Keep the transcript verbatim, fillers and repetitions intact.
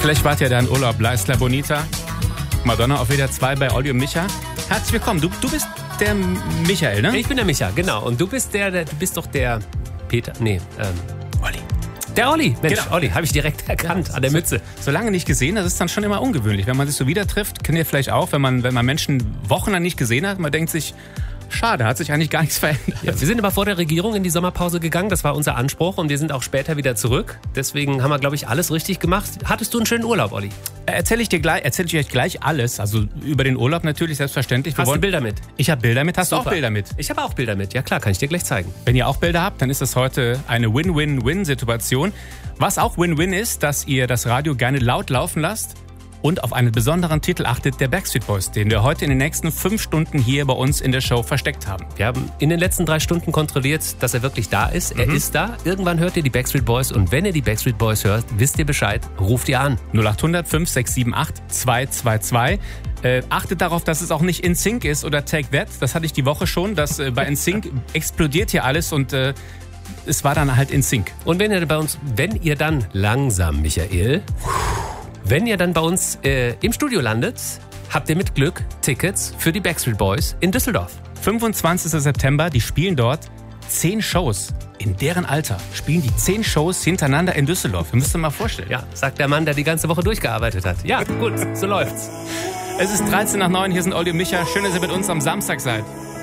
Vielleicht wart ihr da in Urlaub. La Isla Bonita. Madonna auf W D R zwei bei Olli und Micha. Herzlich willkommen. Du, du bist der Michael, ne? Ich bin der Micha, genau. Und du bist der, der du bist doch der Peter. Nee, ähm, Olli. Der Olli. Mensch, Genau. Olli, habe ich direkt erkannt Ja, an der so, Mütze. So lange nicht gesehen, das ist dann schon immer ungewöhnlich. Wenn man sich so wieder trifft, kennt ihr vielleicht auch, wenn man, wenn man Menschen wochenlang nicht gesehen hat, man denkt sich, schade, hat sich eigentlich gar nichts verändert. Ja, wir sind aber vor der Regierung in die Sommerpause gegangen, das war unser Anspruch und wir sind auch später wieder zurück. Deswegen haben wir, glaube ich, alles richtig gemacht. Hattest du einen schönen Urlaub, Olli? Erzähle ich dir gleich, erzähle ich euch gleich alles, also über den Urlaub natürlich, selbstverständlich. Wir Hast du wollen- Bilder mit? Ich habe Bilder mit, hast du Super. auch Bilder mit? Ich habe auch Bilder mit, ja klar, kann ich dir gleich zeigen. Wenn ihr auch Bilder habt, dann ist das heute eine Win-Win-Win-Situation. Was auch Win-Win ist, dass ihr das Radio gerne laut laufen lasst und auf einen besonderen Titel achtet, der Backstreet Boys, den wir heute in den nächsten fünf Stunden hier bei uns in der Show versteckt haben. Wir haben in den letzten drei Stunden kontrolliert, dass er wirklich da ist. Er ist da. Irgendwann hört ihr die Backstreet Boys und wenn ihr die Backstreet Boys hört, wisst ihr Bescheid, ruft ihr an. null acht hundert fünf sechs sieben acht zwei zwei zwei. Äh, achtet darauf, dass es auch nicht In Sync ist oder Take That. Das hatte ich die Woche schon, dass äh, bei In Sync explodiert hier alles und äh, es war dann halt In Sync. Und wenn ihr bei uns, wenn ihr dann langsam, Michael, wenn ihr dann bei uns äh, im Studio landet, habt ihr mit Glück Tickets für die Backstreet Boys in Düsseldorf. fünfundzwanzigster September, die spielen dort zehn Shows. In deren Alter spielen die zehn Shows hintereinander in Düsseldorf. Ihr müsst euch mal vorstellen. Ja, sagt der Mann, der die ganze Woche durchgearbeitet hat. Ja, gut, so läuft's. Es ist dreizehn nach neun, hier sind Olli und Micha. Schön, dass ihr mit uns am Samstag seid.